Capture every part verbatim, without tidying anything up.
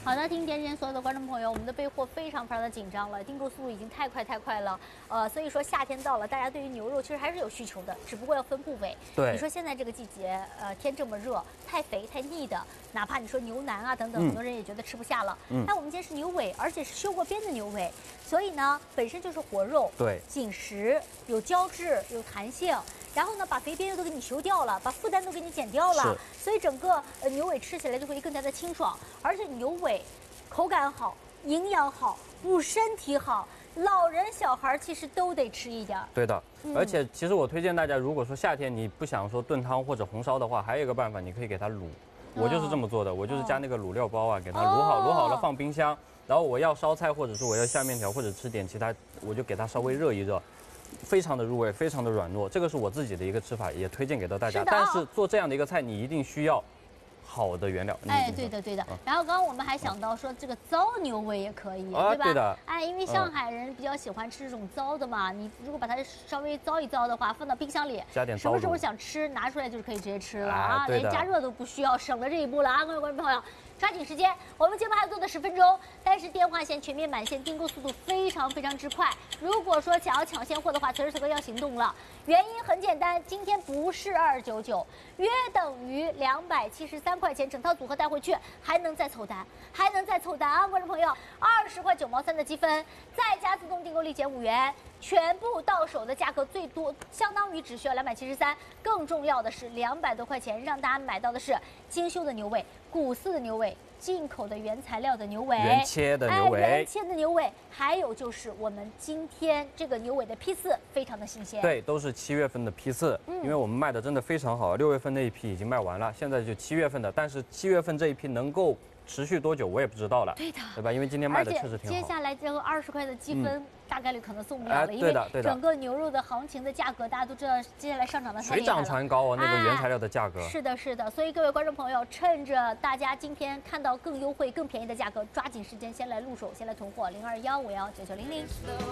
好的，听点点所有的观众朋友，我们的备货非常非常的紧张了，订购速度已经太快太快了。呃，所以说夏天到了，大家对于牛肉其实还是有需求的，只不过要分部位。 对， 你说现在这个季节，呃，天这么热，太肥太腻的，哪怕你说牛腩啊等等， 嗯、 很多人也觉得吃不下了。 嗯， 但我们今天是牛尾，而且是修过边的牛尾，所以呢，本身就是活肉， 对， 紧实，有胶质，有弹性。然后呢，把肥边又都给你修掉了，把负担都给你减掉了，所以整个呃牛尾吃起来就会更加的清爽，而且牛尾口感好，营养好，补身体好，老人小孩其实都得吃一点。 对的，嗯、而且其实我推荐大家，如果说夏天你不想说炖汤或者红烧的话，还有一个办法，你可以给它卤。我就是这么做的，我就是加那个卤料包啊，给它卤好，卤好了放冰箱，然后我要烧菜或者说我要下面条或者吃点其他，我就给它稍微热一热。非常的入味，非常的软糯，这个是我自己的一个吃法，也推荐给到大家。但是做这样的一个菜，你一定需要好的原料。 哎，对的对的。然后刚刚我们还想到说，这个糟牛尾也可以， 啊、 对吧？ 对的。 哎，因为上海人比较喜欢吃这种糟的嘛，你如果把它稍微糟一糟的话，放到冰箱里， 加点什么时候想吃拿出来就是可以直接吃了啊， 哎、 连加热都不需要，省了这一步了啊，各位观众朋友。抓紧时间，我们节目还有做的十分钟，但是电话线全面满线，订购速度非常非常之快。如果说想要抢现货的话，此时此刻要行动了。原因很简单，今天不是二九九，约等于两百七十三块钱，整套组合带回去，还能再凑单，还能再凑单啊，观众朋友，二十块九毛三的积分，再加自动订购立减五元。全部到手的价格最多，相当于只需要两百七十三。更重要的是，两百多块钱让大家买到的是精修的牛尾、古饲的牛尾、进口的原材料的牛尾、 原切的牛尾、 哎、原切的牛尾，还有就是我们今天这个牛尾的批次非常的新鲜。 对，都是七月份的批次，嗯、因为我们卖的真的非常好，六月份那一批已经卖完了，现在就七月份的，但是七月份这一批能够持续多久我也不知道了， 对的， 对吧？因为今天卖的确实挺好。 接下来这个二十块的积分。嗯大概率可能送不了了， 哎、 因为整个牛肉的行情的价格，大家都知道，接下来上涨的太厉害了， 水涨船高啊，那个原材料的价格。 哎、是的，是的，所以各位观众朋友，趁着大家今天看到更优惠、更便宜的价格，抓紧时间先来入手，先来囤货，零二幺五幺九九零零。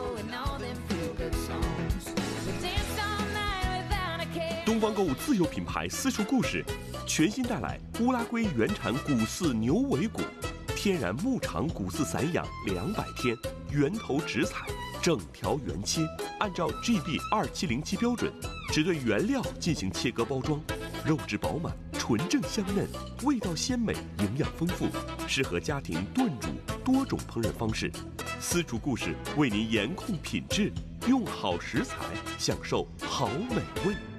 东方购物自有品牌私厨故事，全新带来乌拉圭原产古饲牛尾骨。天然牧场谷饲散养两百天，源头直采，整条原切，按照 G B 二七零七标准，只对原料进行切割包装，肉质饱满，纯正香嫩，味道鲜美，营养丰富，适合家庭炖煮多种烹饪方式。私厨故事为您严控品质，用好食材，享受好美味。